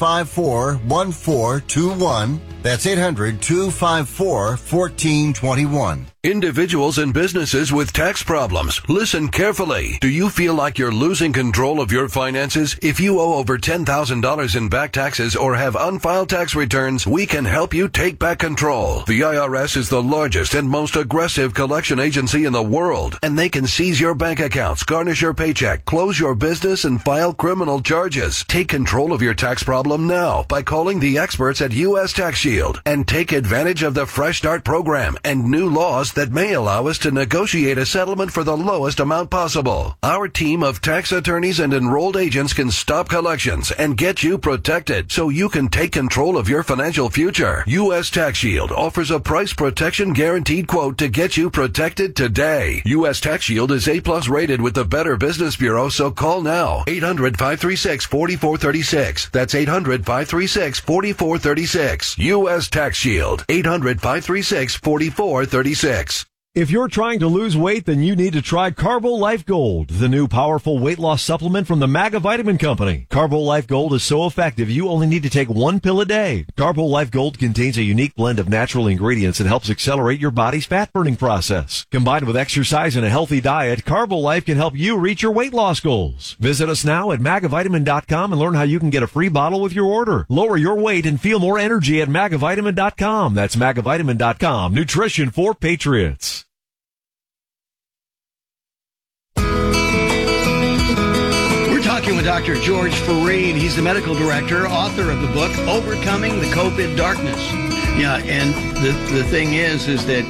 800-254-1421. That's 800-254-1421. Individuals and businesses with tax problems, listen carefully. Do you feel like you're losing control of your finances? If you owe over $10,000 in back taxes or have unfiled tax returns, we can help you take back control. The IRS is the largest and most aggressive collection agency in the world, and they can seize your bank accounts, garnish your paycheck, close your business, and file criminal charges. Take control of your tax problem now by calling the experts at U.S. Tax Shield and take advantage of the Fresh Start program and new laws that may allow us to negotiate a settlement for the lowest amount possible. Our team of tax attorneys and enrolled agents can stop collections and get you protected so you can take control of your financial future. U.S. Tax Shield offers a price protection guaranteed quote to get you protected today. U.S. Tax Shield is A+ rated with the Better Business Bureau, so call now. 800-536-4436. That's 800-536-4436. U.S. Tax Shield. 800-536-4436. If you're trying to lose weight, then you need to try Carbo Life Gold, the new powerful weight loss supplement from the Maga Vitamin Company. Carbo Life Gold is so effective, you only need to take one pill a day. Carbo Life Gold contains a unique blend of natural ingredients that helps accelerate your body's fat-burning process. Combined with exercise and a healthy diet, Carbo Life can help you reach your weight loss goals. Visit us now at magavitamin.com and learn how you can get a free bottle with your order. Lower your weight and feel more energy at magavitamin.com. That's magavitamin.com. Nutrition for patriots. Talking with Dr. George Fareed. He's the medical director, author of the book, Overcoming the COVID Darkness. Yeah, and the thing is that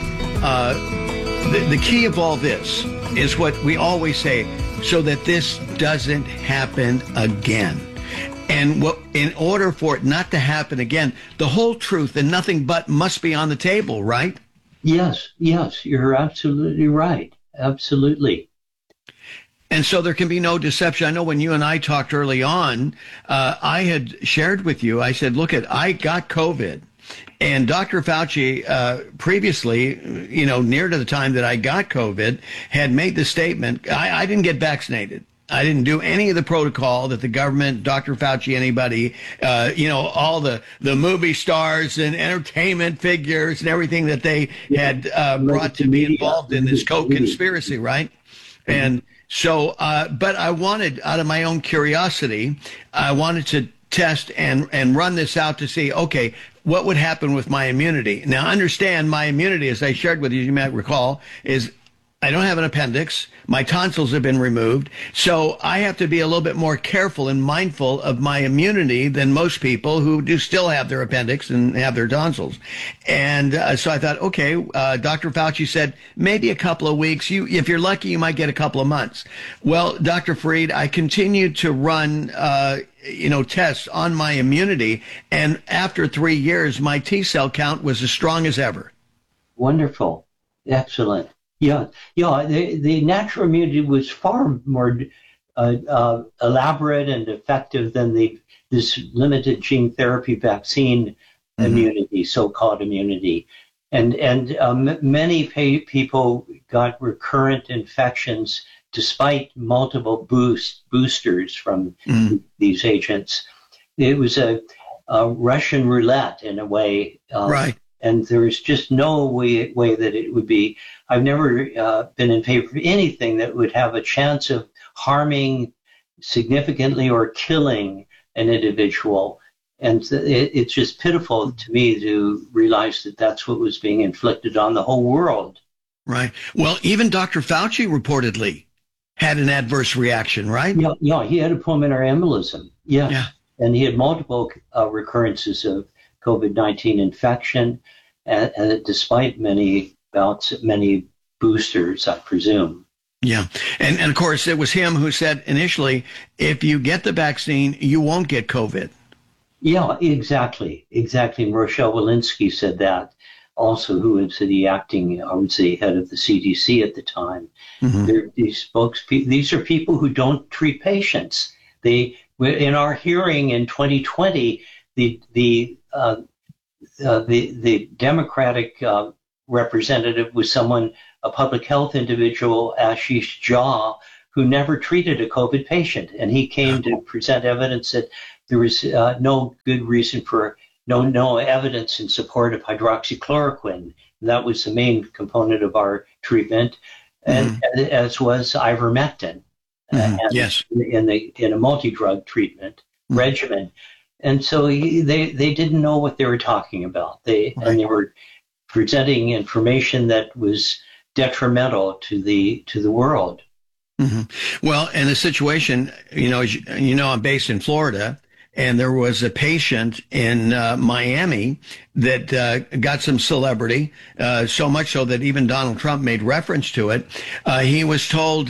the key of all this is what we always say, so that this doesn't happen again. And in order for it not to happen again, the whole truth and nothing but must be on the table, right? Yes, you're absolutely right. Absolutely. And so there can be no deception. I know when you and I talked early on, I had shared with you, I said, look, I got COVID. And Dr. Fauci previously, near to the time that I got COVID, had made the statement, I didn't get vaccinated. I didn't do any of the protocol that the government, Dr. Fauci, anybody, all the movie stars and entertainment figures and everything that they had brought to be involved in this co-conspiracy, right? And so, but I wanted, out of my own curiosity, I wanted to test and run this out to see, okay, what would happen with my immunity? Now, understand my immunity, as I shared with you, you might recall, is I don't have an appendix. My tonsils have been removed. So I have to be a little bit more careful and mindful of my immunity than most people who do still have their appendix and have their tonsils. And so I thought, okay, Dr. Fauci said maybe a couple of weeks. If you're lucky, you might get a couple of months. Well, Dr. Fareed, I continued to run tests on my immunity. And after 3 years, my T cell count was as strong as ever. Wonderful. Excellent. Yeah. The natural immunity was far more elaborate and effective than this limited gene therapy vaccine immunity, so-called immunity, and many people got recurrent infections despite multiple boosters from these agents. It was a Russian roulette in a way, right? And there is just no way that it would be. I've never been in favor of anything that would have a chance of harming significantly or killing an individual. And it's just pitiful to me to realize that that's what was being inflicted on the whole world. Right. Well, even Dr. Fauci reportedly had an adverse reaction, right? Yeah, he had a pulmonary embolism. Yeah. And he had multiple recurrences of COVID-19 infection, and despite many bouts, many boosters, I presume. Yeah. And of course, it was him who said initially, if you get the vaccine, you won't get COVID. Yeah, exactly. Rochelle Walensky said that also, who was the acting, I would say, head of the CDC at the time. These are people who don't treat patients. In our hearing in 2020, the Democratic representative was a public health individual, Ashish Jha, who never treated a COVID patient. And he came to present evidence that there was no good reason for no evidence in support of hydroxychloroquine. That was the main component of our treatment, and as was ivermectin. Yes, in a multi-drug treatment regimen, and so they didn't know what they were talking about. And they were presenting information that was detrimental to the world. Well, in a situation, I'm based in Florida, and there was a patient in Miami that got some celebrity, so much so that even Donald Trump made reference to it. He was told,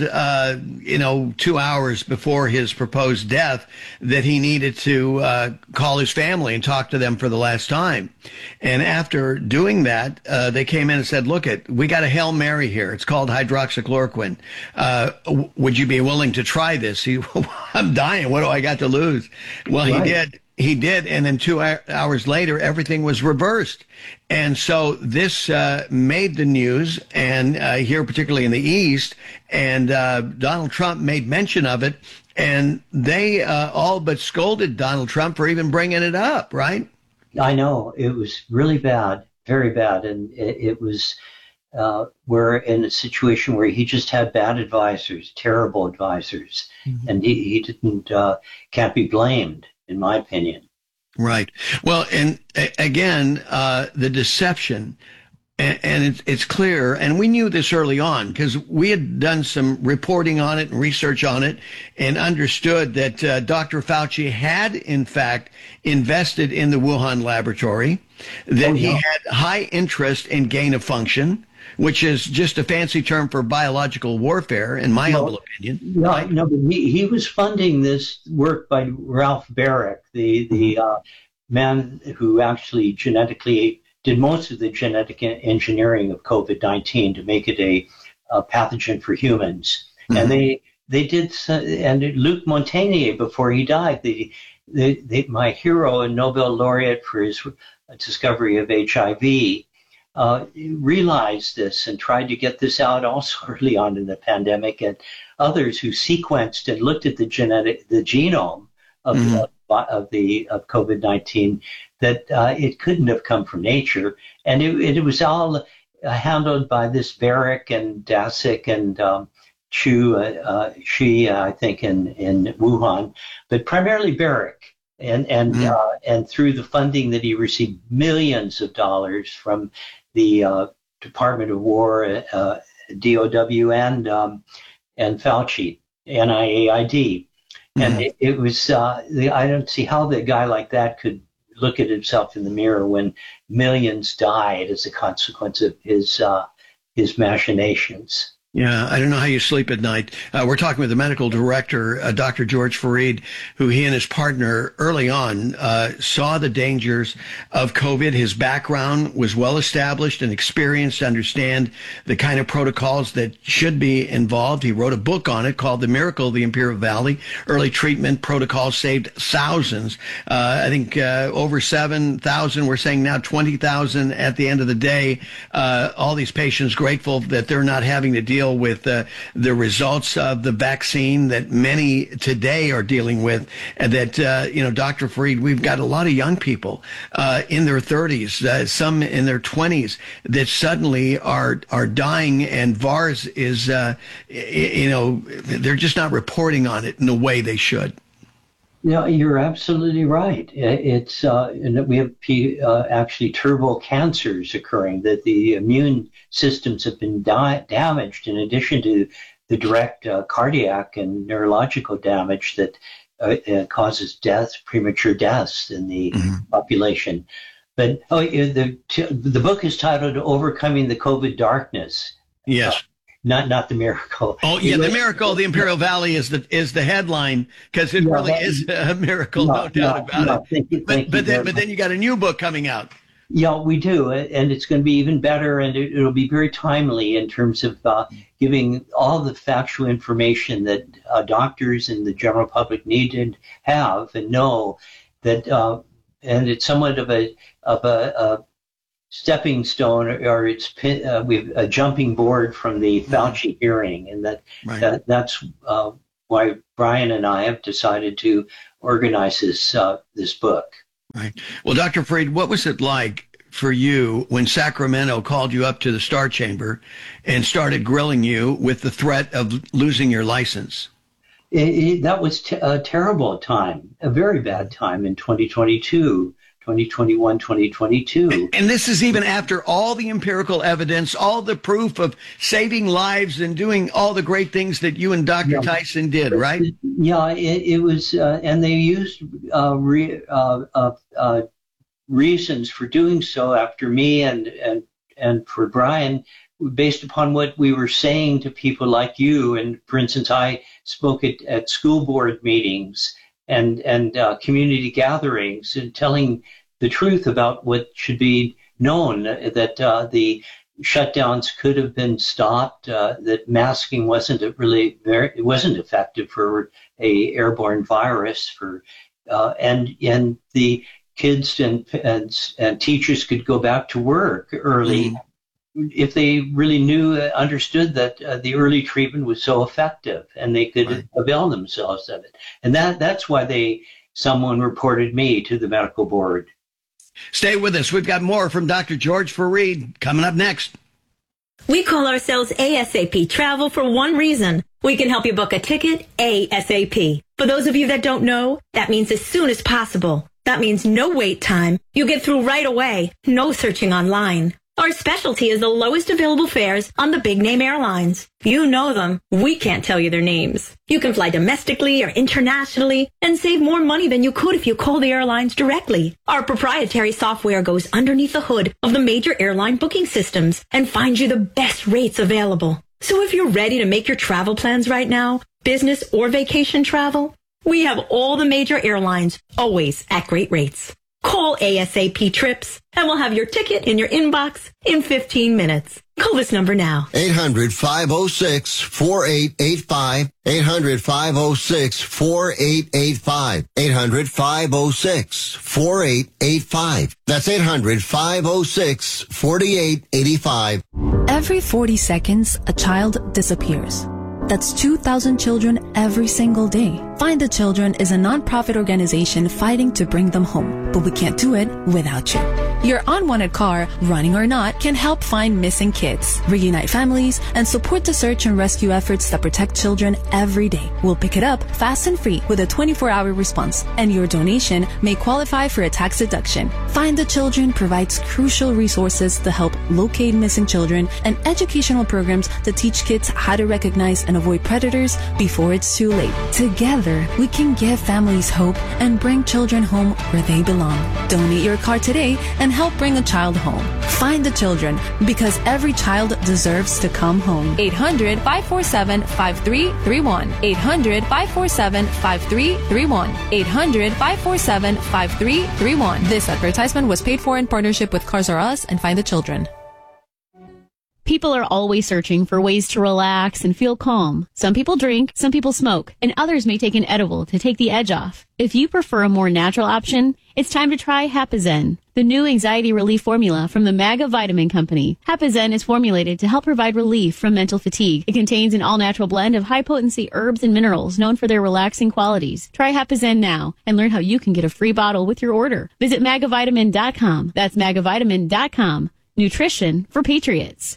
2 hours before his proposed death that he needed to call his family and talk to them for the last time. And after doing that, they came in and said, look, we got a Hail Mary here. It's called hydroxychloroquine. Would you be willing to try this? I'm dying. What do I got to lose? Well, He did. And then 2 hours later, everything was reversed. And so this made the news, and here, particularly in the East, and Donald Trump made mention of it. And they all but scolded Donald Trump for even bringing it up, right? I know. It was really bad, very bad. And it was, we're in a situation where he just had bad advisors, terrible advisors. And he can't be blamed, in my opinion. Right. Well, and again, the deception, and it's clear, and we knew this early on because we had done some reporting on it and research on it and understood that Dr. Fauci had, in fact, invested in the Wuhan laboratory, that he had high interest in gain of function, which is just a fancy term for biological warfare, in my humble opinion. No, but he was funding this work by Ralph Baric, the man who actually genetically did most of the genetic engineering of COVID-19 to make it a pathogen for humans. And they did, and Luc Montagnier, before he died, my hero and Nobel laureate for his discovery of HIV, realized this and tried to get this out also early on in the pandemic, and others who sequenced and looked at the genome of COVID-19, that it couldn't have come from nature, and it was all handled by this Baric and Daszak and Shi, I think, in Wuhan, but primarily Baric. And through the funding that he received, millions of dollars from the Department of War, DOW, and Fauci, NIAID. And it was, I don't see how the guy like that could look at himself in the mirror when millions died as a consequence of his machinations. Yeah, I don't know how you sleep at night. We're talking with the medical director, Dr. George Fareed, who he and his partner early on saw the dangers of COVID. His background was well established and experienced to understand the kind of protocols that should be involved. He wrote a book on it called The Miracle of the Imperial Valley. Early treatment protocols saved thousands. I think over 7,000. We're saying now 20,000 at the end of the day. All these patients grateful that they're not having to deal with the results of the vaccine that many today are dealing with, and that, Dr. Fareed, we've got a lot of young people in their 30s, some in their 20s, that suddenly are dying, and VAERS is, they're just not reporting on it in the way they should. Yeah, you're absolutely right. It's and we have actually turbo cancers occurring, that the immune systems have been damaged, in addition to the direct cardiac and neurological damage that causes premature deaths in the population. But the book is titled "Overcoming the COVID Darkness." Yes. Not the miracle. Oh yeah, the miracle of the Imperial Valley is the headline, because it really is a miracle, no doubt about it. But then you got a new book coming out. Yeah, we do, and it's going to be even better, and it'll be very timely in terms of giving all the factual information that doctors and the general public need to have and know that, and it's somewhat of a stepping stone, or it's we've a jumping board from the Fauci hearing, and that's why Brian and I have decided to organize this book. Right. Well, Dr. Fareed, what was it like for you when Sacramento called you up to the Star Chamber and started grilling you with the threat of losing your license? That was a terrible time, a very bad time in 2021, 2022. And this is even after all the empirical evidence, all the proof of saving lives and doing all the great things that you and Dr. Tyson did, right? Yeah, it was, and they used reasons for doing so after me and for Brian, based upon what we were saying to people like you. And for instance, I spoke at school board meetings and community gatherings and telling the truth about what should be known, that the shutdowns could have been stopped, that masking wasn't effective for a airborne virus, and the kids and teachers could go back to work early if they really understood that the early treatment was so effective and they could avail themselves of it. And that's why someone reported me to the medical board. Stay with us. We've got more from Dr. George Fareed coming up next. We call ourselves ASAP Travel for one reason. We can help you book a ticket ASAP. For those of you that don't know, that means as soon as possible. That means no wait time. You get through right away. No searching online. Our specialty is the lowest available fares on the big name airlines. You know them. We can't tell you their names. You can fly domestically or internationally and save more money than you could if you call the airlines directly. Our proprietary software goes underneath the hood of the major airline booking systems and finds you the best rates available. So if you're ready to make your travel plans right now, business or vacation travel, we have all the major airlines, always at great rates. Call ASAP Trips, and we'll have your ticket in your inbox in 15 minutes. Call this number now. 800-506-4885. 800-506-4885. 800-506-4885. That's 800-506-4885. Every 40 seconds, a child disappears. That's 2,000 children every single day. Find the Children is a nonprofit organization fighting to bring them home, but we can't do it without you. Your unwanted car, running or not, can help find missing kids, reunite families, and support the search and rescue efforts that protect children every day. We'll pick it up fast and free with a 24-hour response, and your donation may qualify for a tax deduction. Find the Children provides crucial resources to help locate missing children and educational programs to teach kids how to recognize and avoid predators before it's too late. Together, we can give families hope and bring children home where they belong. Donate your car today and help bring a child home. Find the Children, because every child deserves to come home. 800-547-5331. 800-547-5331. 800-547-5331. This advertisement was paid for in partnership with Cars R Us and Find the Children. People are always searching for ways to relax and feel calm. Some people drink, some people smoke, and others may take an edible to take the edge off. If you prefer a more natural option, it's time to try Hapazen, the new anxiety relief formula from the MAGA Vitamin Company. Hapazen is formulated to help provide relief from mental fatigue. It contains an all-natural blend of high-potency herbs and minerals known for their relaxing qualities. Try Hapazen now and learn how you can get a free bottle with your order. Visit magavitamin.com. That's magavitamin.com. Nutrition for patriots.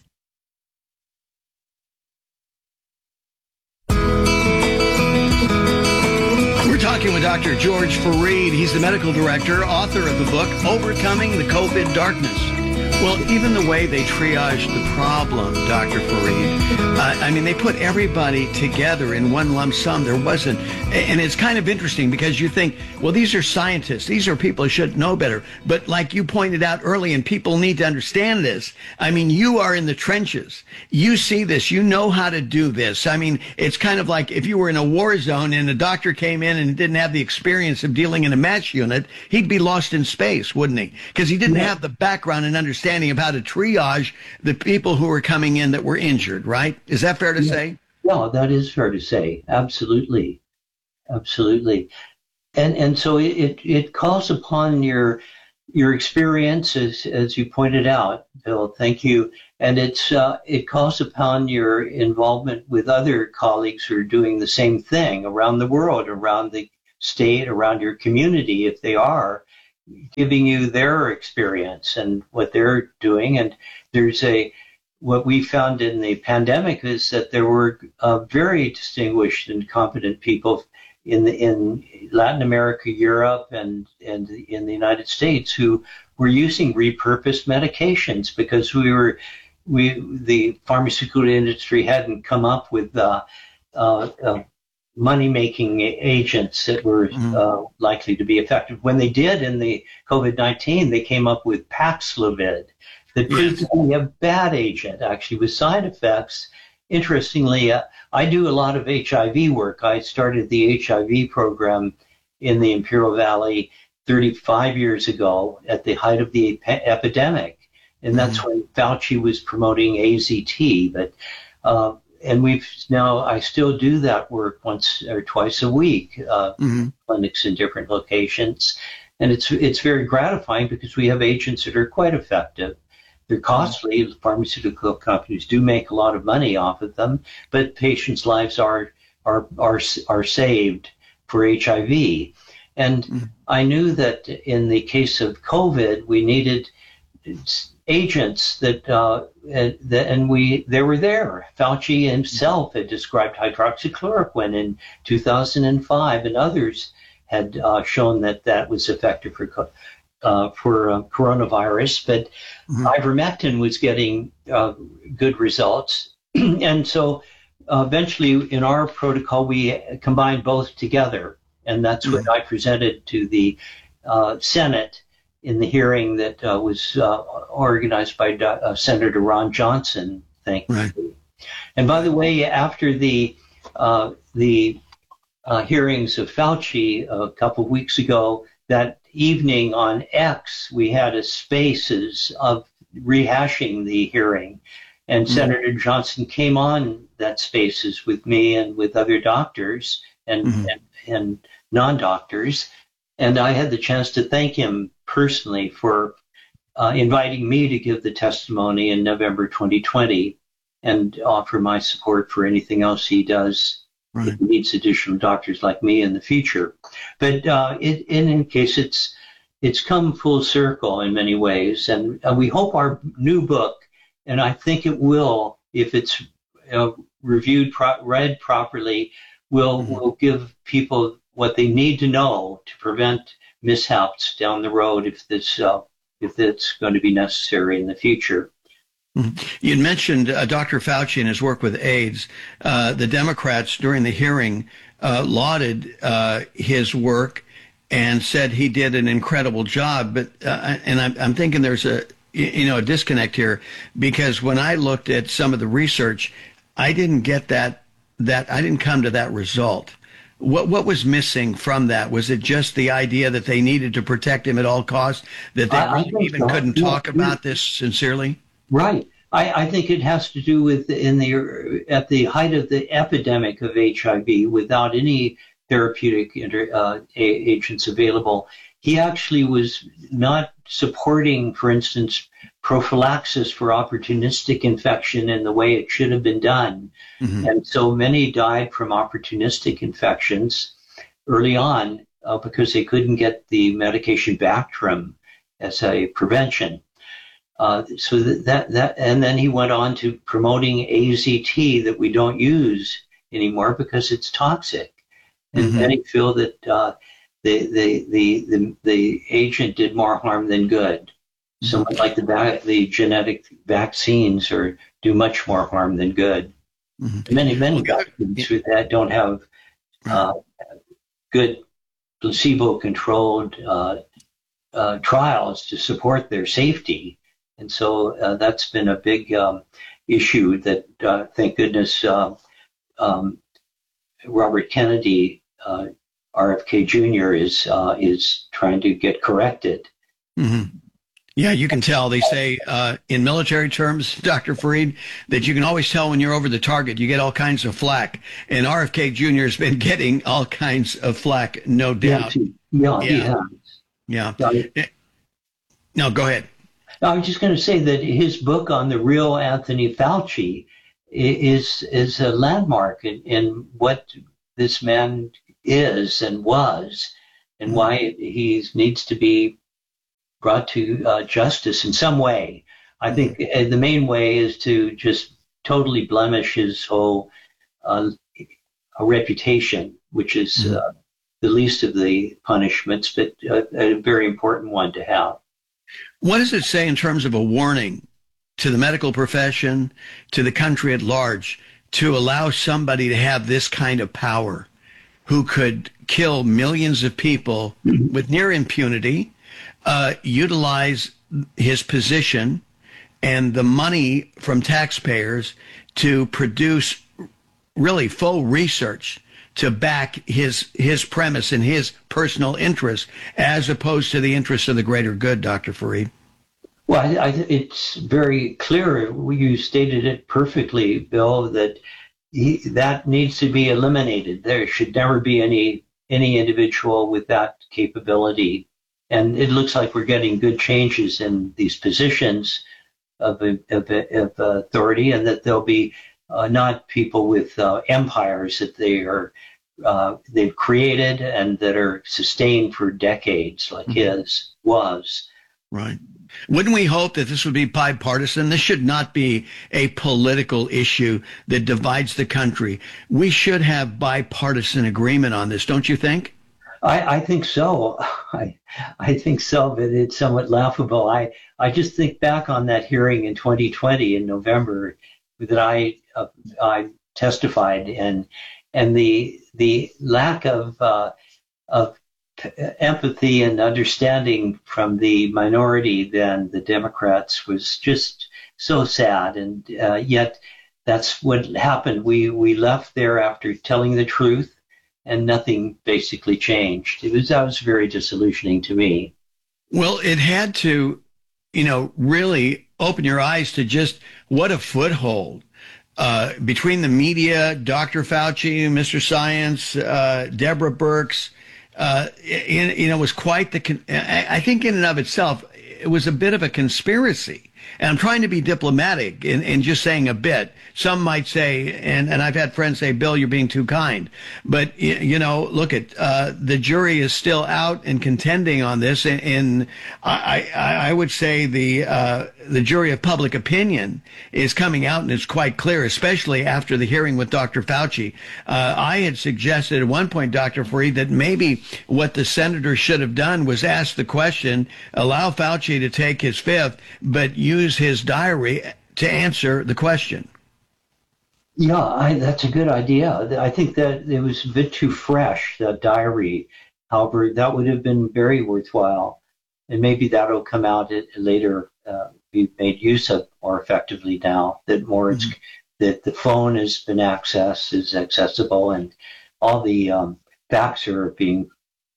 We're talking with Dr. George Fareed. He's the medical director, author of the book, Overcoming the COVID Darkness. Well, even the way they triaged the problem, Dr. Fareed, they put everybody together in one lump sum. There wasn't, and it's kind of interesting because you think, well, these are scientists. These are people who should know better. But like you pointed out early, and people need to understand this, you are in the trenches. You see this. You know how to do this. It's kind of like if you were in a war zone and a doctor came in and didn't have the experience of dealing in a MASH unit, he'd be lost in space, wouldn't he? Because he didn't have the background and understanding of how to triage the people who were coming in that were injured, right? Is that fair to say? No, that is fair to say. Absolutely. Absolutely. And so it calls upon your experience, as you pointed out, Bill. Thank you. And it calls upon your involvement with other colleagues who are doing the same thing around the world, around the state, around your community, if they are, giving you their experience and what they're doing. And what we found in the pandemic is that there were very distinguished and competent people in Latin America, Europe, and in the United States who were using repurposed medications because the pharmaceutical industry hadn't come up with money-making agents that were likely to be effective. When they did in the COVID-19, they came up with Paxlovid that proved to be a bad agent, actually, with side effects. Interestingly, I do a lot of HIV work. I started the HIV program in the Imperial Valley 35 years ago at the height of the epidemic. And that's when Fauci was promoting AZT. But I still do that work once or twice a week, clinics in different locations. And it's very gratifying because we have agents that are quite effective. They're costly. Pharmaceutical companies do make a lot of money off of them, but patients' lives are saved for HIV. And I knew that in the case of COVID, we needed agents they were there. Fauci himself had described hydroxychloroquine in 2005, and others had shown that was effective for coronavirus, but ivermectin was getting good results. And so eventually in our protocol, we combined both together. And that's what I presented to the Senate in the hearing that was organized by Senator Ron Johnson, thankfully. Right. And by the way, after the hearings of Fauci a couple of weeks ago, that evening on X, we had a Spaces of rehashing the hearing. And Senator Johnson came on that Spaces with me and with other doctors and non-doctors. And I had the chance to thank him personally for inviting me to give the testimony in November 2020 and offer my support for anything else he does. Right. It needs additional doctors like me in the future. But in any case, it's come full circle in many ways. And we hope our new book, and I think it will, if it's reviewed, read properly, will give people what they need to know to prevent mishaps down the road if it's going to be necessary in the future. You mentioned Dr. Fauci and his work with AIDS. The Democrats during the hearing lauded his work and said he did an incredible job. But and I'm thinking there's a disconnect here, because when I looked at some of the research, I didn't get that I didn't come to that result. What was missing from that? Was it just the idea that they needed to protect him at all costs, that they even couldn't talk about this sincerely? Right. I think it has to do with at the height of the epidemic of HIV, without any therapeutic agents available, he actually was not supporting, for instance, prophylaxis for opportunistic infection in the way it should have been done. And so many died from opportunistic infections early on because they couldn't get the medication Bactrim as a prevention. So that and then he went on to promoting AZT that we don't use anymore because it's toxic. And many feel that the agent did more harm than good. Something like the genetic vaccines do much more harm than good. Many vaccines that don't have good placebo-controlled trials to support their safety. And so that's been a big issue that, thank goodness, Robert Kennedy, RFK Jr. is trying to get corrected. Yeah, you can tell. They say in military terms, Dr. Fareed, that you can always tell when you're over the target. You get all kinds of flack. And RFK Jr. has been getting all kinds of flack, no doubt. Yeah. No, go ahead. I was just going to say that his book on the real Anthony Fauci is a landmark in what this man is and was, and why he needs to be brought to justice in some way. I think the main way is to just totally blemish his whole reputation, which is the least of the punishments, but a very important one to have. What does it say in terms of a warning to the medical profession, to the country at large, to allow somebody to have this kind of power, who could kill millions of people with near impunity, utilize his position and the money from taxpayers to produce really faux research to back his premise and his personal interest, as opposed to the interest of the greater good, Dr. Farid? Well, it's very clear. You stated it perfectly, Bill, that that needs to be eliminated. There should never be any individual with that capability. And it looks like we're getting good changes in these positions of authority, and that there'll be not people with empires that they've created and that are sustained for decades, like his was. Right. Wouldn't we hope that this would be bipartisan? This should not be a political issue that divides the country. We should have bipartisan agreement on this, don't you think? I think so. I think so, but it's somewhat laughable. I just think back on that hearing in 2020 in November that I testified, and the lack of empathy and understanding from the minority than the Democrats was just so sad. And yet that's what happened. We left there after telling the truth, and nothing basically changed. That was very disillusioning to me. Well, it had to, really open your eyes to just what a foothold between the media, Dr. Fauci, Mr. Science, Deborah Birx. It was quite I think in and of itself, it was a bit of a conspiracy. And I'm trying to be diplomatic in just saying a bit. Some might say, and I've had friends say, Bill, you're being too kind. But, look at the jury is still out and contending on this. And I would say the jury of public opinion is coming out, and it's quite clear, especially after the hearing with Dr. Fauci. I had suggested at one point, Dr. Farid, that maybe what the senator should have done was ask the question, allow Fauci to take his fifth, but use his diary to answer the question. Yeah, that's a good idea. I think that it was a bit too fresh, that diary. However, that would have been very worthwhile. And maybe that'll come out later, be made use of more effectively now that that the phone has been accessed, is accessible, and all the facts are being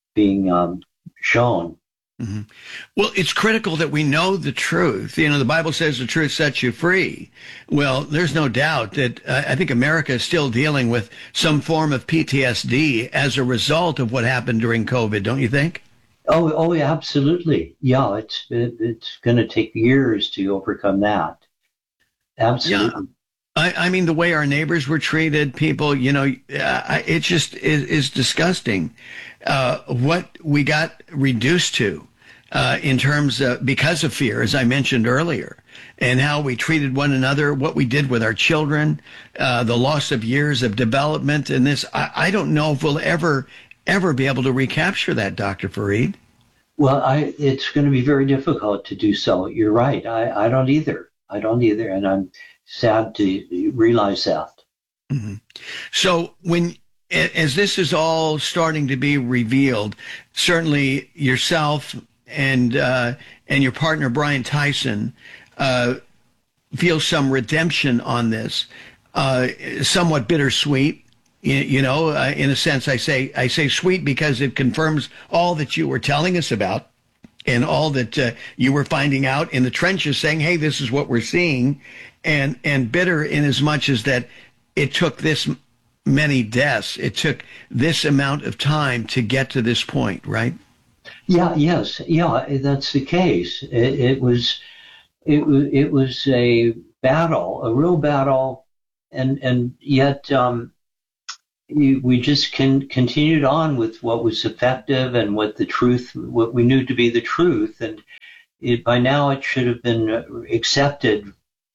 shown. Mm-hmm. Well, it's critical that we know the truth. The Bible says the truth sets you free. Well, there's no doubt that I think America is still dealing with some form of PTSD as a result of what happened during COVID, don't you think? Oh, absolutely. Yeah, it's going to take years to overcome that. Absolutely. Yeah. I mean, the way our neighbors were treated, people, it just is disgusting what we got reduced to in terms of, because of fear, as I mentioned earlier, and how we treated one another, what we did with our children, the loss of years of development in this. I don't know if we'll ever be able to recapture that, Dr. Farid. Well, it's going to be very difficult to do so. You're right. I don't either. And I'm sad to realize that. Mm-hmm. So as this is all starting to be revealed, certainly yourself and your partner, Brian Tyson, feel some redemption on this, somewhat bittersweet. In a sense, I say sweet because it confirms all that you were telling us about and all that you were finding out in the trenches, saying, hey, this is what we're seeing, and bitter in as much as that it took this many deaths. It took this amount of time to get to this point, right? Yeah, yes. Yeah, that's the case. It was it was a battle, a real battle, and yet we just continued on with what was effective and what we knew to be the truth, and by now it should have been accepted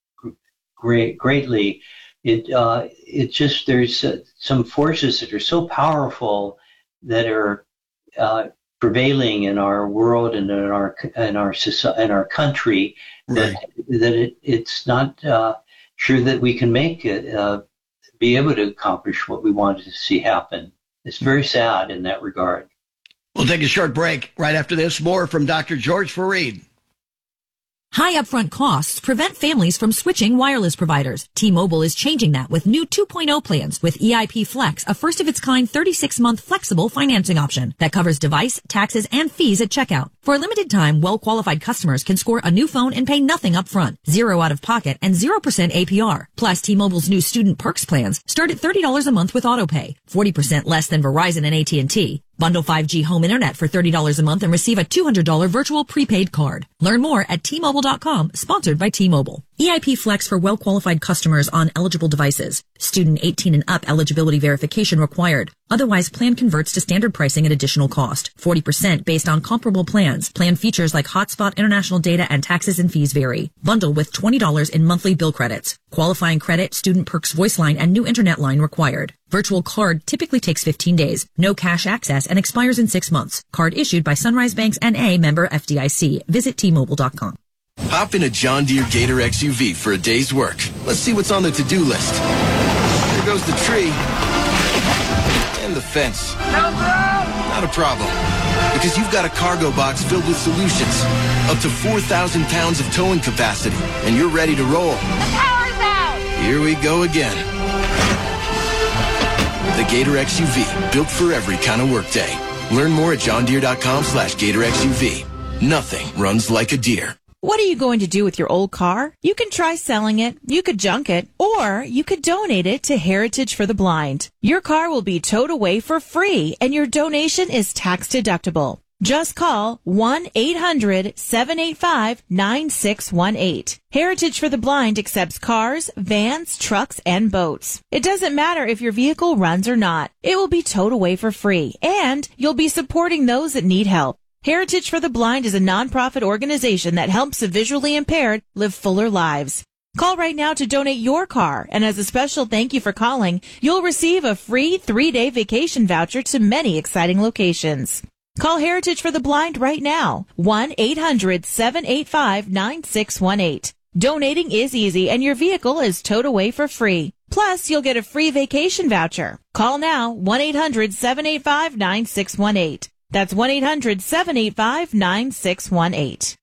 greatly. It's just there's some forces that are so powerful that are prevailing in our world and in our society, in our country, Right. that it's not sure that we can make it be able to accomplish what we wanted to see happen. It's very sad in that regard. We'll take a short break. Right after this, more from Dr. George Fareed. High upfront costs prevent families from switching wireless providers. T-Mobile is changing that with new 2.0 plans with EIP Flex, a first-of-its-kind 36-month flexible financing option that covers device, taxes, and fees at checkout. For a limited time, well-qualified customers can score a new phone and pay nothing up front, $0 out of pocket, and 0% APR. Plus, T-Mobile's new Student Perks plans start at $30 a month with autopay, 40% less than Verizon and AT&T. Bundle 5G home internet for $30 a month and receive a $200 virtual prepaid card. Learn more at T-Mobile.com, sponsored by T-Mobile. EIP Flex for well-qualified customers on eligible devices. Student 18 and up eligibility verification required. Otherwise, plan converts to standard pricing at additional cost. 40% based on comparable plans. Plan features like hotspot, international data, and taxes and fees vary. Bundle with $20 in monthly bill credits. Qualifying credit, Student Perks voice line, and new internet line required. Virtual card typically takes 15 days. No cash access and expires in 6 months. Card issued by Sunrise Banks N.A. member FDIC. Visit T-Mobile.com. Hop in a John Deere Gator XUV for a day's work. Let's see what's on the to-do list. There goes the tree. And the fence. Not a problem. Because you've got a cargo box filled with solutions. Up to 4,000 pounds of towing capacity. And you're ready to roll. The power's out! Here we go again. The Gator XUV, built for every kind of workday. Learn more at johndeere.com/Gator XUV. Nothing runs like a deer. What are you going to do with your old car? You can try selling it, you could junk it, or you could donate it to Heritage for the Blind. Your car will be towed away for free, and your donation is tax deductible. Just call 1-800-785-9618. Heritage for the Blind accepts cars, vans, trucks, and boats. It doesn't matter if your vehicle runs or not. It will be towed away for free, and you'll be supporting those that need help. Heritage for the Blind is a nonprofit organization that helps the visually impaired live fuller lives. Call right now to donate your car, and as a special thank you for calling, you'll receive a free 3-day vacation voucher to many exciting locations. Call Heritage for the Blind right now, 1-800-785-9618. Donating is easy, and your vehicle is towed away for free. Plus, you'll get a free vacation voucher. Call now, 1-800-785-9618. That's 1-800-785-9618.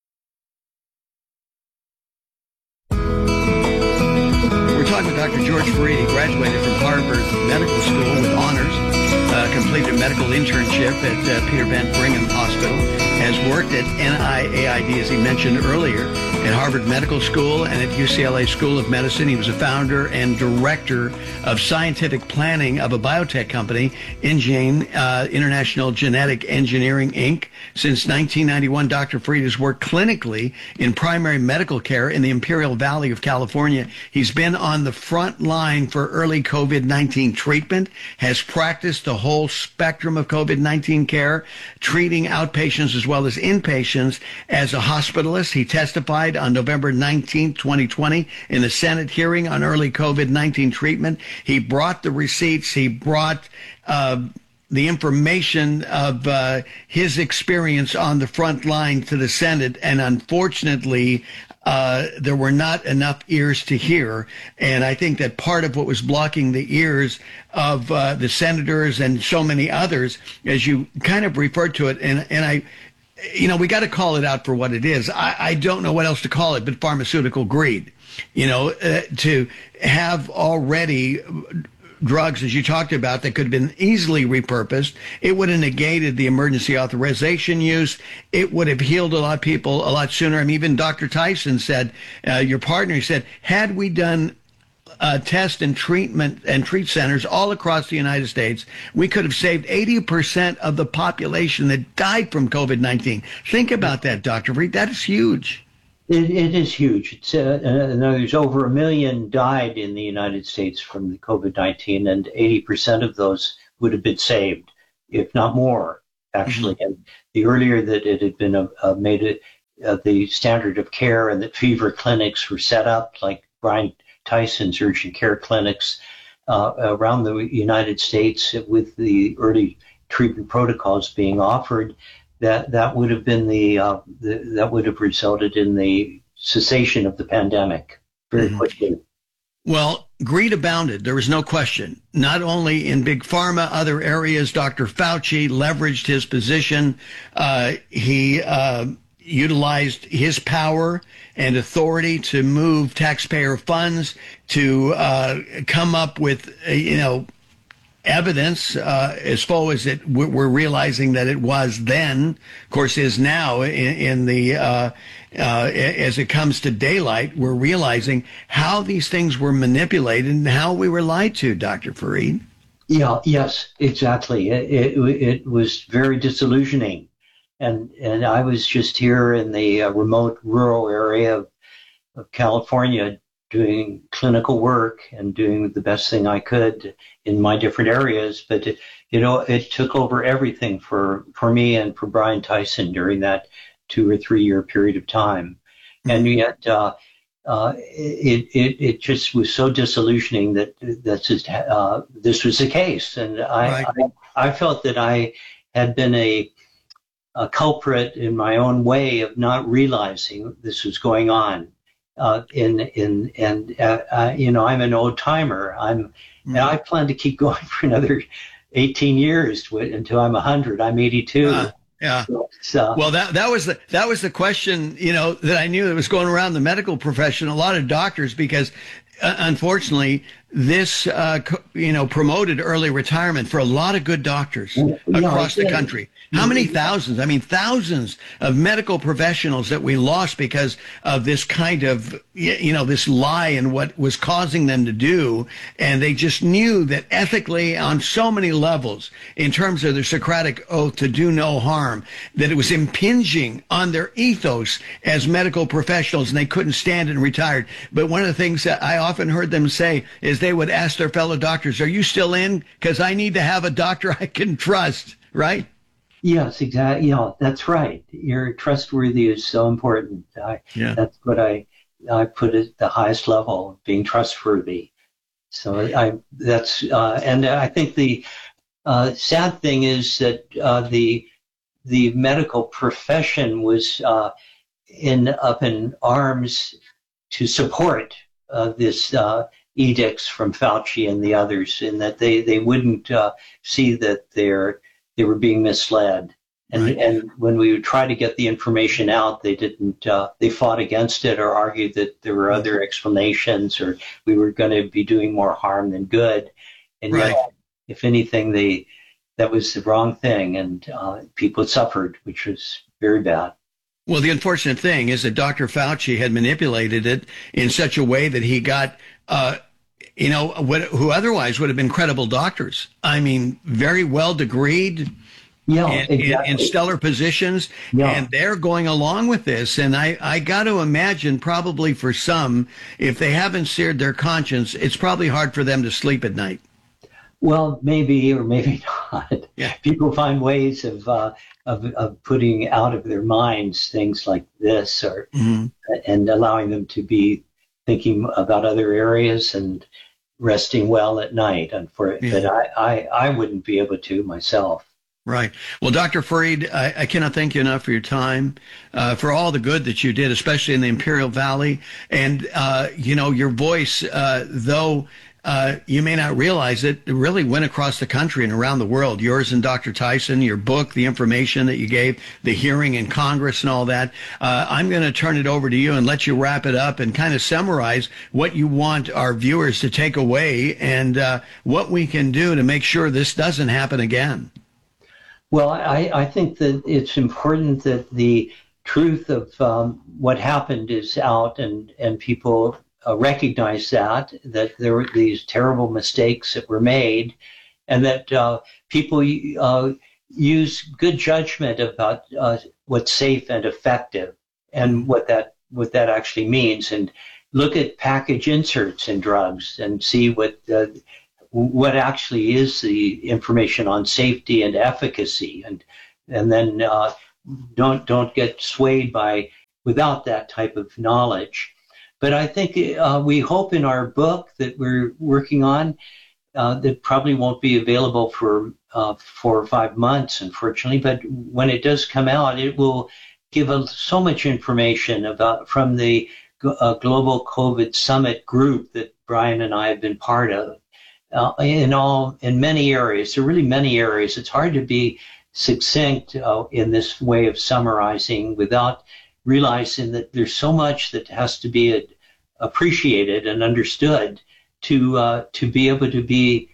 We're talking with Dr. George Fareed. He graduated from Harvard Medical School with honors, completed a medical internship at Peter Van Brigham Hospital, has worked at NIAID, as he mentioned earlier, at Harvard Medical School and at UCLA School of Medicine. He was a founder and director of scientific planning of a biotech company, InGene, International Genetic Engineering, Inc. Since 1991, Dr. Fareed has worked clinically in primary medical care in the Imperial Valley of California. He's been on the front line for early COVID-19 treatment, has practiced the whole spectrum of COVID-19 care, treating outpatients as well as inpatients. As a hospitalist, he testified on November 19, 2020, in the Senate hearing on early COVID-19 treatment. He brought the receipts. He brought the information of his experience on the front line to the Senate, and unfortunately, there were not enough ears to hear. And I think that part of what was blocking the ears of the senators and so many others, as you kind of referred to it, and I, you know, we got to call it out for what it is. I don't know what else to call it but pharmaceutical greed. You know, to have already drugs, as you talked about, that could have been easily repurposed. It would have negated the emergency authorization use. It would have healed a lot of people a lot sooner. I mean, even Dr. Tyson said, your partner said, had we done test and treatment and treat centers all across the United States, we could have saved 80% of the population that died from COVID-19. Think about that, Dr. Fareed. That is huge. It is huge. There's over 1 million died in the United States from the COVID-19, and 80% of those would have been saved, if not more, actually. Mm-hmm. And the earlier that it had been made the standard of care, and that fever clinics were set up, like Brian Tyson's urgent care clinics around the United States, with the early treatment protocols being offered, that would have been that would have resulted in the cessation of the pandemic very quickly. Well, greed abounded. There was no question. Not only in big pharma, other areas, Dr. Fauci leveraged his position. He utilized his power and authority to move taxpayer funds to come up with, evidence as far as we're realizing that it was then, of course, is now in the as it comes to daylight, we're realizing how these things were manipulated and how we were lied to, Dr. Fareed. Yeah, yes, exactly. It was very disillusioning. And I was just here in the remote rural area of California doing clinical work and doing the best thing I could in my different areas. But, it took over everything for me and for Brian Tyson during that 2 or 3 year period of time. And yet it just was so disillusioning that this was the case. And I felt that I had been a culprit in my own way of not realizing this was going on. I'm an old timer. And I plan to keep going for another 18 years until I'm 100. I'm 82. Yeah. Well, that was the question, that I knew that was going around the medical profession, a lot of doctors, because unfortunately, this, promoted early retirement for a lot of good doctors across the country. How many thousands? I mean, thousands of medical professionals that we lost because of this kind of, this lie and what was causing them to do. And they just knew that ethically on so many levels, in terms of their Socratic oath to do no harm, that it was impinging on their ethos as medical professionals, and they couldn't stand it and retired. But one of the things that I often heard them say is they would ask their fellow doctors, "Are you still in? Because I need to have a doctor I can trust," right? Yes, exactly. That's right. Your trustworthy is so important. That's what I put at the highest level, being trustworthy. So and I think the sad thing is that the medical profession was up in arms to support this edicts from Fauci and the others, in that they wouldn't see that they were being misled. And when we would try to get the information out, they didn't, they fought against it or argued that there were other explanations, or we were going to be doing more harm than good. And yet, if anything, that was the wrong thing, and people suffered, which was very bad. Well, the unfortunate thing is that Dr. Fauci had manipulated it in such a way that he got, who otherwise would have been credible doctors. I mean, very well degreed, in stellar positions, and they're going along with this. And I got to imagine, probably for some, if they haven't seared their conscience, it's probably hard for them to sleep at night. Well, maybe or maybe not. Yeah. People find ways of putting out of their minds things like this, or and allowing them to be thinking about other areas and resting well at night. But I wouldn't be able to myself. Right. Well, Dr. Fareed, I cannot thank you enough for your time, for all the good that you did, especially in the Imperial Valley. And, your voice, though you may not realize it really went across the country and around the world. Yours and Dr. Tyson, your book, the information that you gave, the hearing in Congress and all that. I'm going to turn it over to you and let you wrap it up and kind of summarize what you want our viewers to take away and what we can do to make sure this doesn't happen again. Well, I think that it's important that the truth of what happened is out, and people recognize that there were these terrible mistakes that were made, and that people use good judgment about what's safe and effective, and what that what that actually means, and look at package inserts in drugs and see what actually is the information on safety and efficacy, and then don't get swayed by without that type of knowledge. But I think we hope in our book that we're working on that probably won't be available for 4 or 5 months, unfortunately. But when it does come out, it will give so much information from the Global COVID Summit group that Brian and I have been part of in many areas. There are really many areas. It's hard to be succinct in this way of summarizing without realizing that there's so much that has to be appreciated and understood to be able to be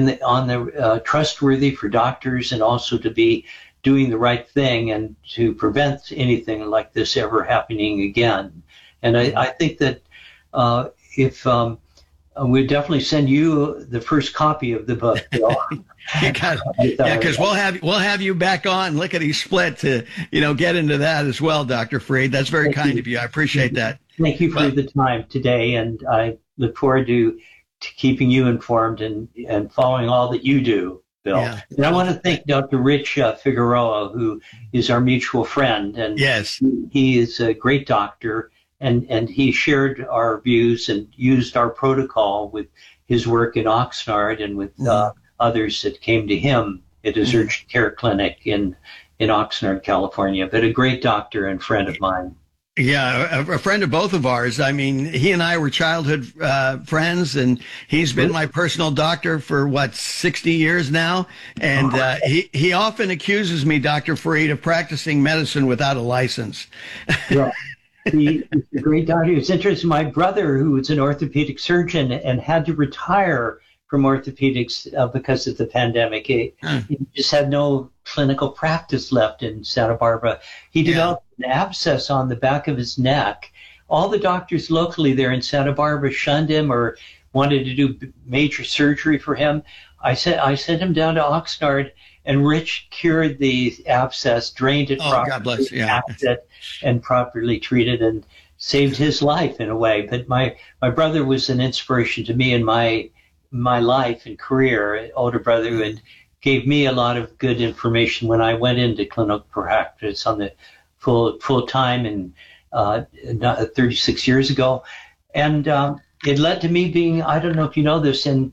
trustworthy for doctors, and also to be doing the right thing and to prevent anything like this ever happening again. And I think that if we'd definitely send you the first copy of the book, Bill. You got it. Yeah, because we'll have you back on Lickety Split to get into that as well, Dr. Freed. That's very kind of you. I appreciate that. Thank you for the time today, and I look forward to keeping you informed and following all that you do, Bill. Yeah. And I want to thank Dr. Rich Figueroa, who is our mutual friend, and yes, he is a great doctor, and he shared our views and used our protocol with his work in Oxnard and with others that came to him at his urgent care clinic in Oxnard, California. But a great doctor and friend of mine. Yeah, a friend of both of ours. I mean, he and I were childhood friends, and he's been my personal doctor for 60 years now. And he often accuses me, Dr. Freed, of practicing medicine without a license. Yeah. He's a great doctor. It's interesting. My brother, who was an orthopedic surgeon and had to retire from orthopedics because of the pandemic, he just had no clinical practice left in Santa Barbara. He developed an abscess on the back of his neck. All the doctors locally there in Santa Barbara shunned him or wanted to do major surgery for him. I sent him down to Oxnard, and Rich cured the abscess, drained it properly, God bless. Yeah. and properly treated, and saved his life in a way. But my brother was an inspiration to me in my life and career, an older brother who gave me a lot of good information when I went into clinical practice on the full time and 36 years ago. And it led to me being, I don't know if you know this, in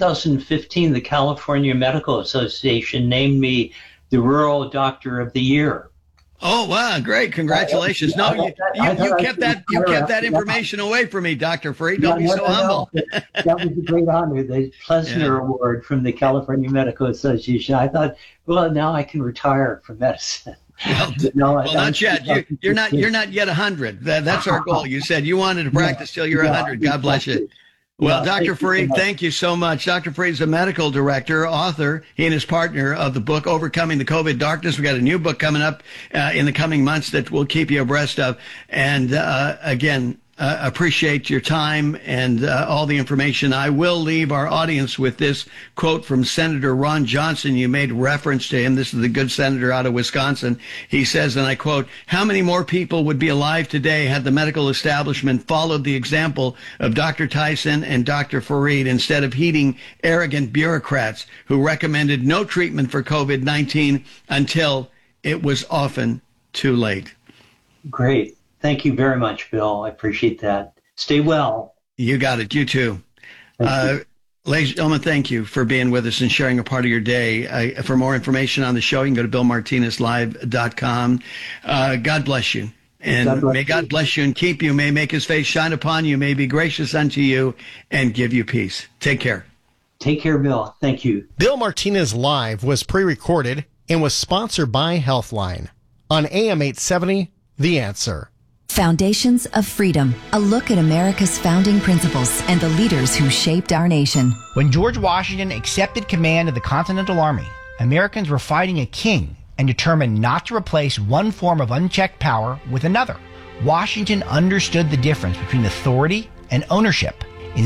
2015, the California Medical Association named me the Rural Doctor of the Year. Oh, wow, great. Congratulations. No, you kept that information away from me, Dr. Freed. Don't be so humble. That was a great honor, the Plesner Award from the California Medical Association. I thought, well, now I can retire from medicine. Well, not yet. You're not yet 100. That's our goal. You said you wanted to practice till you're 100. God bless you. Well, Dr. Freed, thank you so much. Dr. Freed is a medical director, author, he and his partner of the book, Overcoming the COVID Darkness. We got a new book coming up in the coming months that we'll keep you abreast of. And again, appreciate your time and all the information. I will leave our audience with this quote from Senator Ron Johnson. You made reference to him. This is the good senator out of Wisconsin. He says, and I quote, "How many more people would be alive today had the medical establishment followed the example of Dr. Tyson and Dr. Fareed instead of heeding arrogant bureaucrats who recommended no treatment for COVID-19 until it was often too late?" Great. Thank you very much, Bill. I appreciate that. Stay well. You got it. You too. Ladies and gentlemen, thank you for being with us and sharing a part of your day. For more information on the show, you can go to BillMartinezLive.com. God bless you. And may God bless you and keep you. May make his face shine upon you. May be gracious unto you and give you peace. Take care. Take care, Bill. Thank you. Bill Martinez Live was pre-recorded and was sponsored by Healthline on AM 870, The Answer. Foundations of Freedom, a look at America's founding principles and the leaders who shaped our nation. When George Washington accepted command of the Continental Army, Americans were fighting a king and determined not to replace one form of unchecked power with another. Washington understood the difference between authority and ownership. In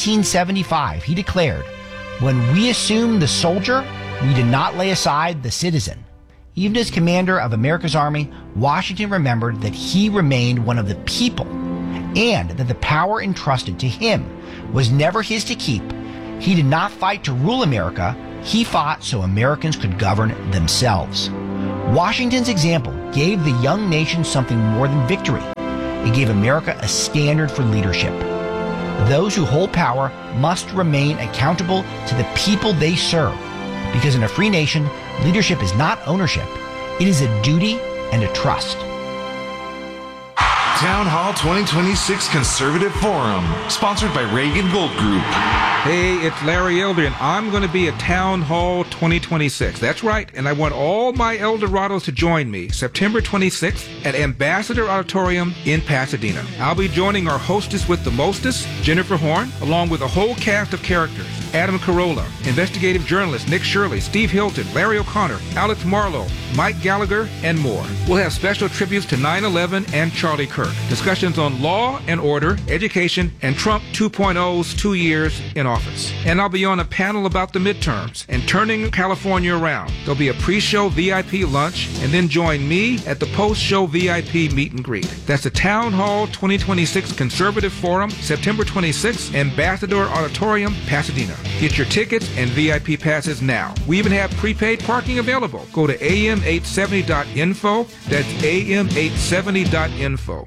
1775, he declared, "When we assume the soldier, we do not lay aside the citizen." Even as commander of America's Army, Washington remembered that he remained one of the people and that the power entrusted to him was never his to keep. He did not fight to rule America. He fought so Americans could govern themselves. Washington's example gave the young nation something more than victory. It gave America a standard for leadership. Those who hold power must remain accountable to the people they serve, because in a free nation, leadership is not ownership. It is a duty and a trust. Town Hall 2026 Conservative Forum, sponsored by Reagan Gold Group. Hey, it's Larry Elder, and I'm going to be at Town Hall 2026. That's right, and I want all my Eldorados to join me September 26th at Ambassador Auditorium in Pasadena. I'll be joining our hostess with the mostest, Jennifer Horn, along with a whole cast of characters. Adam Carolla, investigative journalist Nick Shirley, Steve Hilton, Larry O'Connor, Alex Marlowe, Mike Gallagher, and more. We'll have special tributes to 9/11 and Charlie Kirk, discussions on law and order, education, and Trump 2.0's 2 years in office. And I'll be on a panel about the midterms and turning California around. There'll be a pre-show VIP lunch, and then join me at the post-show VIP meet and greet. That's the Town Hall 2026 Conservative Forum, September 26th, Ambassador Auditorium, Pasadena. Get your tickets and VIP passes now. We even have prepaid parking available. Go to am870.info. That's am870.info.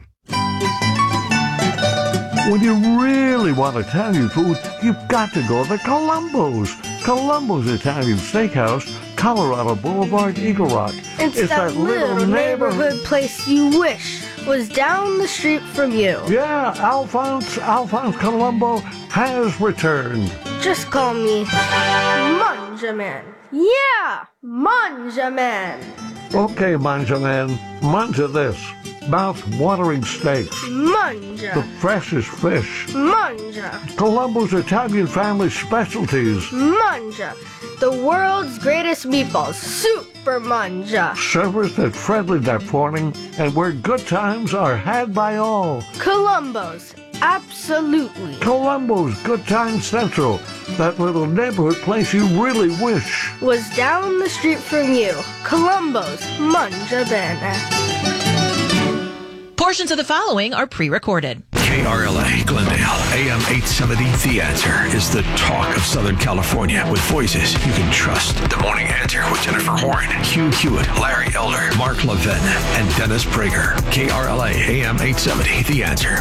When you really want Italian food, you've got to go to Columbo's. Columbo's Italian Steakhouse, Colorado Boulevard, Eagle Rock. It's that little neighborhood place you wish was down the street from you. Yeah, Alphonse Columbo has returned. Just call me Manjaman. Yeah, Manjaman. Okay, Manjaman, manja this. Mouth-watering steaks. Manja. The freshest fish. Manja. Columbo's Italian family specialties. Manja. The world's greatest meatballs. Super Manja. Servers that friendly that morning and where good times are had by all. Columbo's. Absolutely. Columbo's Good Time Central. That little neighborhood place you really wish was down the street from you. Columbo's Manja Bene. Portions of the following are pre-recorded. KRLA Glendale, AM 870, The Answer is the talk of Southern California with voices you can trust. The Morning Answer with Jennifer Horn, Hugh Hewitt, Larry Elder, Mark Levin, and Dennis Prager. KRLA, AM 870, The Answer.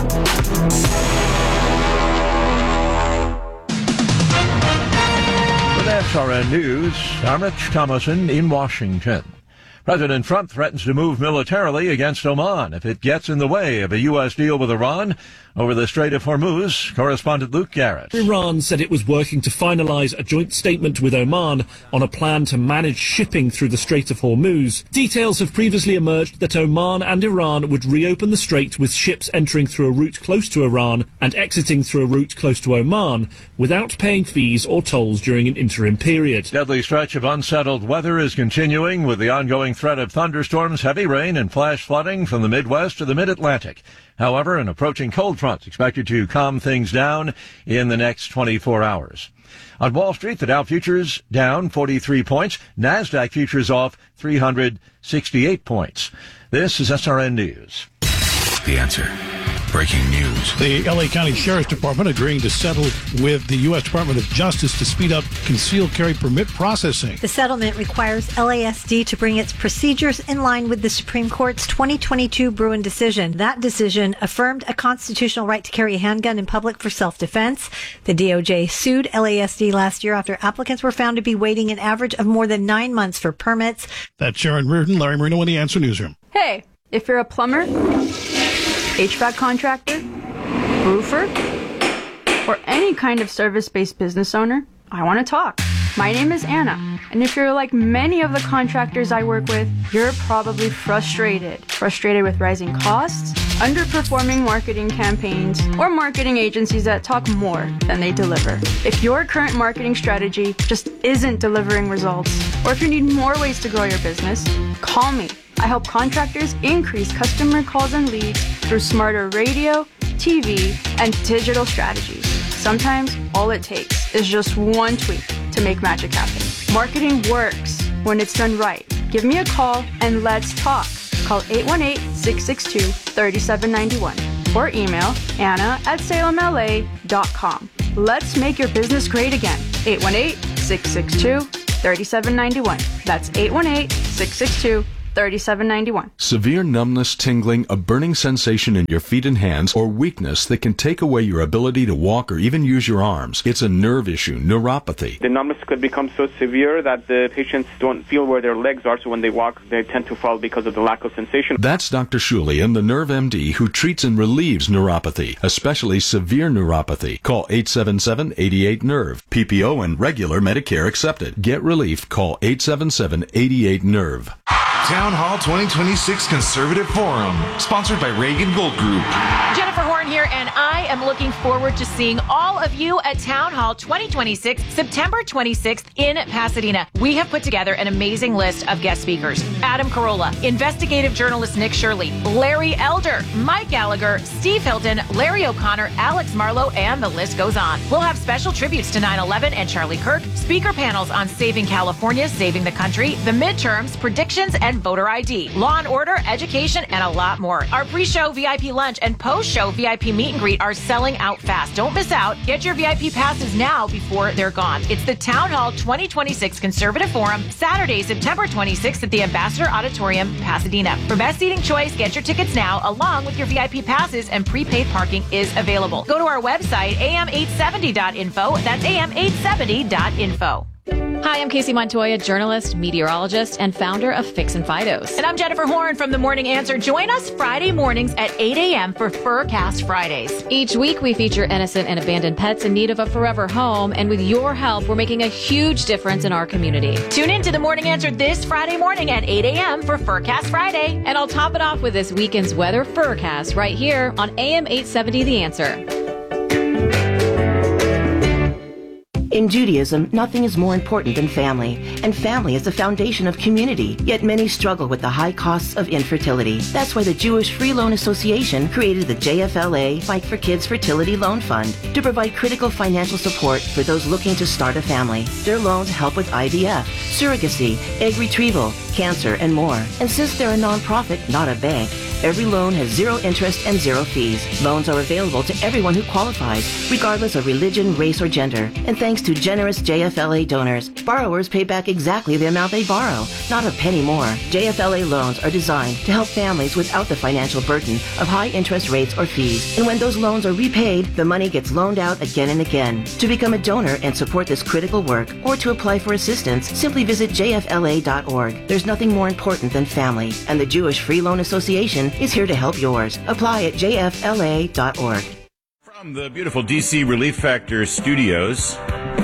With SRN News, I'm Rich Thomason in Washington. President Trump threatens to move militarily against Oman if it gets in the way of a U.S. deal with Iran over the Strait of Hormuz. Correspondent Luke Garrett. Iran said it was working to finalize a joint statement with Oman on a plan to manage shipping through the Strait of Hormuz. Details have previously emerged that Oman and Iran would reopen the strait with ships entering through a route close to Iran and exiting through a route close to Oman without paying fees or tolls during an interim period. Deadly stretch of unsettled weather is continuing with the ongoing threat of thunderstorms, heavy rain, and flash flooding from the Midwest to the Mid-Atlantic. However, an approaching cold front expected to calm things down in the next 24 hours. On Wall Street, the Dow futures down 43 points. NASDAQ futures off 368 points. This is SRN News. The Answer. Breaking news. The L.A. County Sheriff's Department agreeing to settle with the U.S. Department of Justice to speed up concealed carry permit processing. The settlement requires LASD to bring its procedures in line with the Supreme Court's 2022 Bruin decision. That decision affirmed a constitutional right to carry a handgun in public for self-defense. The DOJ sued LASD last year after applicants were found to be waiting an average of more than 9 months for permits. That's Sharon Reardon, Larry Marino in the Answer Newsroom. Hey, if you're a plumber, HVAC contractor, roofer, or any kind of service-based business owner, I want to talk. My name is Anna, and if you're like many of the contractors I work with, you're probably frustrated with rising costs, underperforming marketing campaigns, or marketing agencies that talk more than they deliver. If your current marketing strategy just isn't delivering results, or if you need more ways to grow your business, call me. I help contractors increase customer calls and leads through smarter radio, TV, and digital strategies. Sometimes all it takes is just one tweak to make magic happen. Marketing works when it's done right. Give me a call and let's talk. Call 818-662-3791 or email anna@salemla.com. Let's make your business great again. 818-662-3791. That's 818-662-3791. Severe numbness, tingling, a burning sensation in your feet and hands, or weakness that can take away your ability to walk or even use your arms. It's a nerve issue, neuropathy. The numbness could become so severe that the patients don't feel where their legs are, so when they walk, they tend to fall because of the lack of sensation. That's Dr. Shulian, the Nerve MD, who treats and relieves neuropathy, especially severe neuropathy. Call 877-88-NERVE. PPO and regular Medicare accepted. Get relief. Call 877-88-NERVE. Town Hall 2026 Conservative Forum, sponsored by Reagan Gold Group. Jennifer Horn here, and I am looking forward to seeing all of you at Town Hall 2026, September 26th in Pasadena. We have put together an amazing list of guest speakers. Adam Carolla, investigative journalist Nick Shirley, Larry Elder, Mike Gallagher, Steve Hilton, Larry O'Connor, Alex Marlowe, and the list goes on. We'll have special tributes to 9/11 and Charlie Kirk, speaker panels on saving California, saving the country, the midterms, predictions, and voter ID, law and order, education, and a lot more. Our pre-show VIP lunch and post-show VIP meet and greet are selling out fast. Don't miss out. Get your VIP passes now before they're gone. It's the Town Hall 2026 Conservative Forum, Saturday, September 26th at the Ambassador Auditorium, Pasadena. For best seating choice, get your tickets now along with your VIP passes, and prepaid parking is available. Go to our website, am870.info. That's am870.info. Hi, I'm Casey Montoya, journalist, meteorologist, and founder of Fix and Fidos. And I'm Jennifer Horn from The Morning Answer. Join us Friday mornings at 8 a.m. for Furcast Fridays. Each week, we feature innocent and abandoned pets in need of a forever home, and with your help, we're making a huge difference in our community. Tune in to The Morning Answer this Friday morning at 8 a.m. for Furcast Friday. And I'll top it off with this weekend's weather Furcast right here on AM 870 The Answer. In Judaism, nothing is more important than family, and family is the foundation of community, yet many struggle with the high costs of infertility. That's why the Jewish Free Loan Association created the JFLA Fight for Kids Fertility Loan Fund to provide critical financial support for those looking to start a family. Their loans help with IVF, surrogacy, egg retrieval, cancer, and more. And since they're a nonprofit, not a bank, every loan has zero interest and zero fees. Loans are available to everyone who qualifies, regardless of religion, race, or gender. And thanks to generous JFLA donors, borrowers pay back exactly the amount they borrow, not a penny more. JFLA loans are designed to help families without the financial burden of high interest rates or fees. And when those loans are repaid, the money gets loaned out again and again. To become a donor and support this critical work, or to apply for assistance, simply visit jfla.org. There's nothing more important than family, and the Jewish Free Loan Association is here to help yours. Apply at jfla.org. From the beautiful DC Relief Factor studios,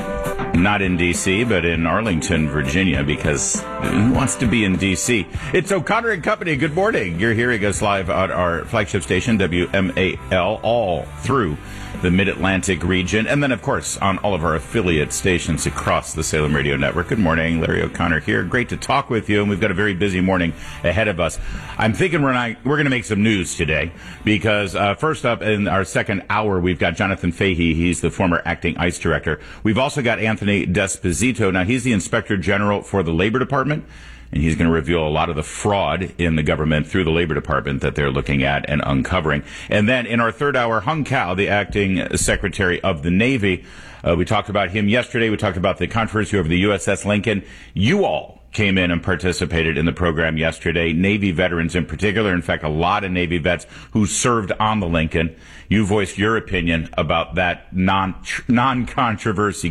not in DC, but in Arlington, Virginia, because who wants to be in DC? It's O'Connor and Company. Good morning. You're hearing us live at our flagship station, WMAL, all through the Mid-Atlantic region, and then, of course, on all of our affiliate stations across the Salem Radio Network. Good morning. Larry O'Connor here. Great to talk with you, and we've got a very busy morning ahead of us. I'm thinking we're going to make some news today, because first up in our second hour, we've got Jonathan Fahey. He's the former acting ICE director. We've also got Anthony D'Esposito. Now, he's the Inspector General for the Labor Department, and he's going to reveal a lot of the fraud in the government through the Labor Department that they're looking at and uncovering. And then in our third hour, Hung Cao, the acting Secretary of the Navy, we talked about him yesterday. We talked about the controversy over the USS Lincoln. You all came in and participated in the program yesterday, Navy veterans in particular. In fact, a lot of Navy vets who served on the Lincoln. You voiced your opinion about that controversy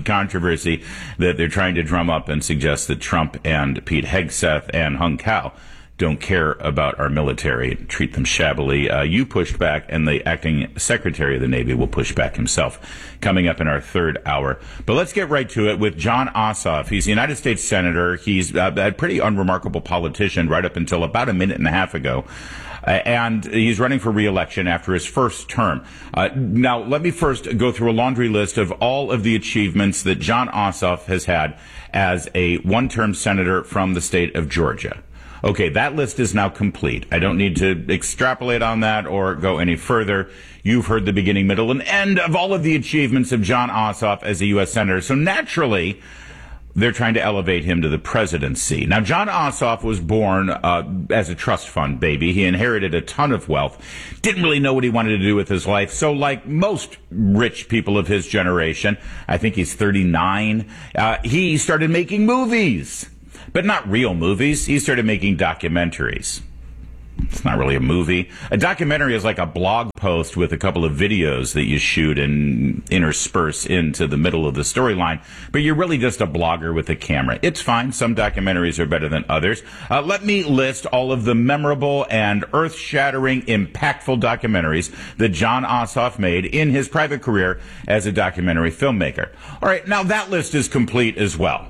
that they're trying to drum up and suggest that Trump and Pete Hegseth and Hung Cao don't care about our military and treat them shabbily. You pushed back, and the acting Secretary of the Navy will push back himself coming up in our third hour. But let's get right to it with Jon Ossoff. He's a United States Senator. He's a pretty unremarkable politician right up until about a minute and a half ago. And he's running for re-election after his first term. Now, let me first go through a laundry list of all of the achievements that Jon Ossoff has had as a one-term senator from the state of Georgia. Okay, that list is now complete. I don't need to extrapolate on that or go any further. You've heard the beginning, middle, and end of all of the achievements of Jon Ossoff as a U.S. Senator. So naturally, they're trying to elevate him to the presidency. Now, Jon Ossoff was born as a trust fund baby. He inherited a ton of wealth. Didn't really know what he wanted to do with his life. So like most rich people of his generation, I think he's 39, he started making movies. But not real movies. He started making documentaries. It's not really a movie. A documentary is like a blog post with a couple of videos that you shoot and intersperse into the middle of the storyline. But you're really just a blogger with a camera. It's fine. Some documentaries are better than others. Let me list all of the memorable and earth-shattering, impactful documentaries that Jon Ossoff made in his private career as a documentary filmmaker. All right, now that list is complete as well.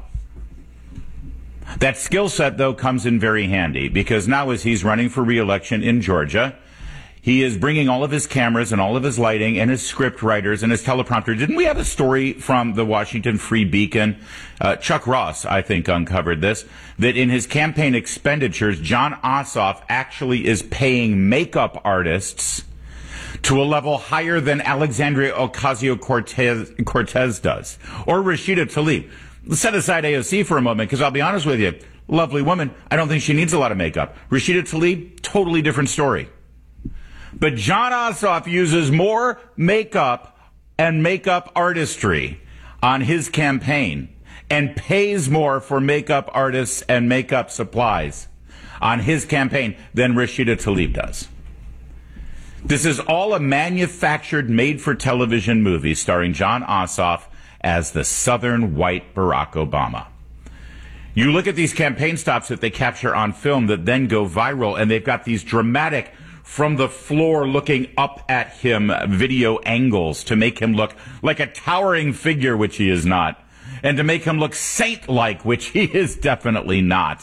That skill set, though, comes in very handy because now as he's running for re-election in Georgia, he is bringing all of his cameras and all of his lighting and his script writers and his teleprompter. Didn't we have a story from the Washington Free Beacon? Chuck Ross, I think, uncovered this, that in his campaign expenditures, Jon Ossoff actually is paying makeup artists to a level higher than Alexandria Ocasio-Cortez does, or Rashida Tlaib. Let's set aside AOC for a moment, because I'll be honest with you, lovely woman, I don't think she needs a lot of makeup. Rashida Tlaib, totally different story. But Jon Ossoff uses more makeup and makeup artistry on his campaign and pays more for makeup artists and makeup supplies on his campaign than Rashida Tlaib does. This is all a manufactured, made-for-television movie starring Jon Ossoff as the Southern white Barack Obama. You look at these campaign stops that they capture on film that then go viral, and they've got these dramatic from the floor looking up at him video angles to make him look like a towering figure, which he is not, and to make him look saint-like, which he is definitely not.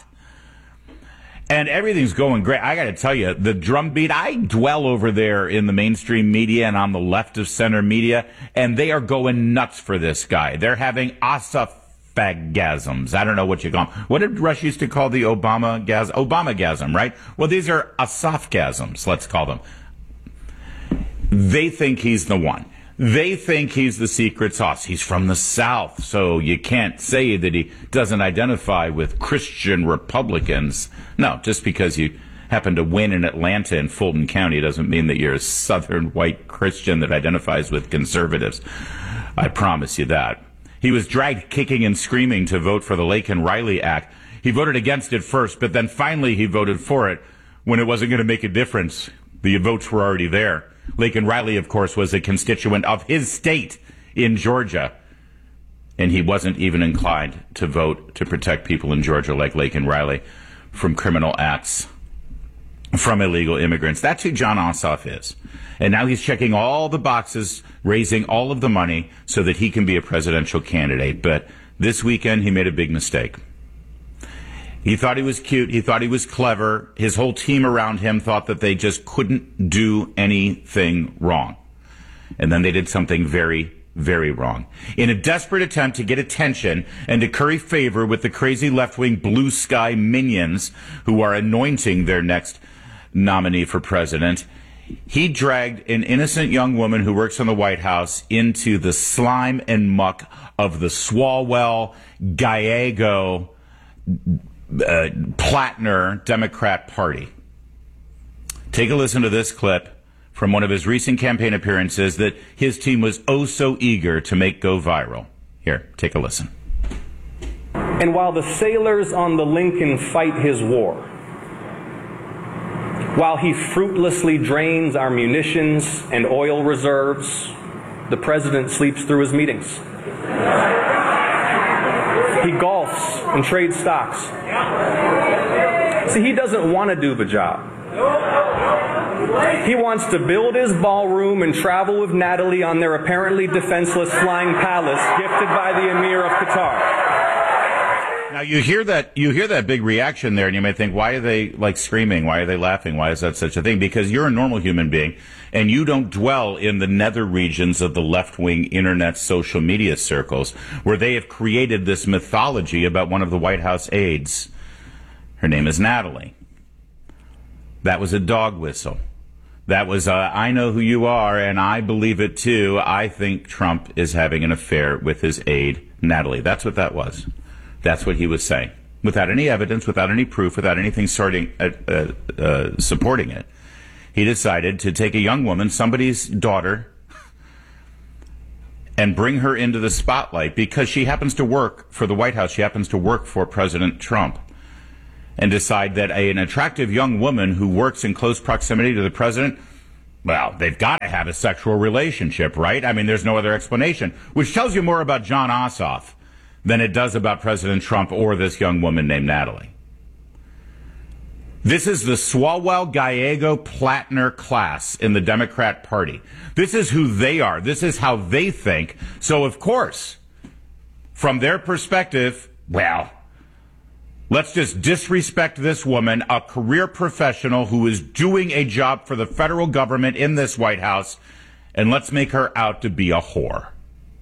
And everything's going great. I got to tell you, the drumbeat, I dwell over there in the mainstream media and on the left of center media, and they are going nuts for this guy. They're having Ossoff-gasms. I don't know what you call them. What did Rush used to call the Obama-gasm, right? Well, these are Ossoff-gasms, let's call them. They think he's the one. They think he's the secret sauce. He's from the South, so you can't say that he doesn't identify with Christian Republicans. No, just because you happen to win in Atlanta and Fulton County doesn't mean that you're a Southern white Christian that identifies with conservatives. I promise you that. He was dragged kicking and screaming to vote for the Laken Riley Act. He voted against it first, but then finally he voted for it when it wasn't going to make a difference. The votes were already there. Laken Riley, of course, was a constituent of his state in Georgia, and he wasn't even inclined to vote to protect people in Georgia like Laken Riley from criminal acts, from illegal immigrants. That's who Jon Ossoff is. And now he's checking all the boxes, raising all of the money so that he can be a presidential candidate. But this weekend, he made a big mistake. He thought he was cute. He thought he was clever. His whole team around him thought that they just couldn't do anything wrong. And then they did something very, very wrong. In a desperate attempt to get attention and to curry favor with the crazy left-wing blue sky minions who are anointing their next nominee for president, he dragged an innocent young woman who works in the White House into the slime and muck of the Swalwell, Gallego, Plattner Democrat Party. Take a listen to this clip from one of his recent campaign appearances that his team was oh so eager to make go viral. Here, take a listen. And while the sailors on the Lincoln fight his war, while he fruitlessly drains our munitions and oil reserves, the president sleeps through his meetings. He golfs and trades stocks. See, he doesn't want to do the job. He wants to build his ballroom and travel with Natalie on their apparently defenseless flying palace gifted by the Emir of Qatar. Now you hear that big reaction there, and you may think, why are they like screaming? Why are they laughing? Why is that such a thing? Because you're a normal human being, and you don't dwell in the nether regions of the left-wing internet social media circles where they have created this mythology about one of the White House aides. Her name is Natalie. That was a dog whistle. That was I know who you are, and I believe it too. I think Trump is having an affair with his aide, Natalie. That's what that was. That's what he was saying. Without any evidence, without any proof, without anything supporting it, he decided to take a young woman, somebody's daughter, and bring her into the spotlight because she happens to work for the White House. She happens to work for President Trump. And decide that an attractive young woman who works in close proximity to the president, well, they've got to have a sexual relationship, right? I mean, there's no other explanation, which tells you more about John Ossoff than it does about President Trump or this young woman named Natalie. This is the Swalwell Gallego Plattner class in the Democrat Party. This is who they are. This is how they think. So, of course, from their perspective, well, let's just disrespect this woman, a career professional who is doing a job for the federal government in this White House, and let's make her out to be a whore.